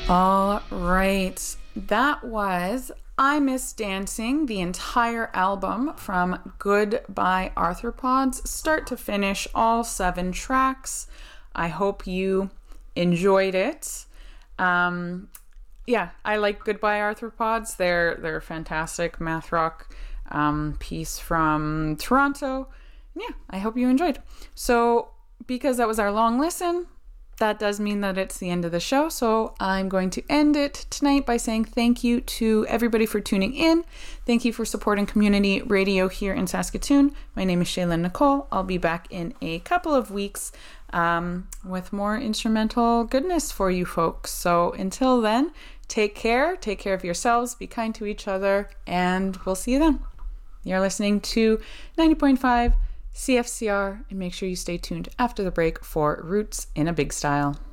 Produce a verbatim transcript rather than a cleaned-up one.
All right. That was I Miss Dancing, the entire album from Goodbye Arthropods, start to finish, all seven tracks. I hope you enjoyed it. Um, yeah, I like Goodbye Arthropods. They're they're fantastic math rock um, piece from Toronto. Yeah, I hope you enjoyed. So because that was our long listen, that does mean that it's the end of the show. So I'm going to end it tonight by saying thank you to everybody for tuning in. Thank you for supporting community radio here in Saskatoon. My name is Shaylin Nicole. I'll be back in a couple of weeks um, with more instrumental goodness for you folks. So until then, take care. Take care of yourselves. Be kind to each other. And we'll see you then. You're listening to ninety point five C F C R, and make sure you stay tuned after the break for Roots in a Big Style.